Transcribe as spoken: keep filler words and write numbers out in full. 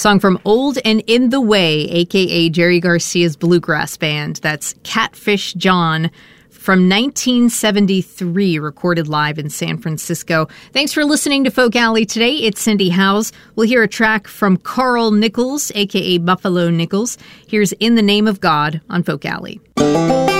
Song from Old and in the Way, a k a. Jerry Garcia's bluegrass band. That's Catfish John from nineteen seventy-three, recorded live in San Francisco. Thanks for listening to Folk Alley today. It's Cindy Howes. We'll hear a track from Carl Nichols, a k a. Buffalo Nichols. Here's In the Name of God on Folk Alley.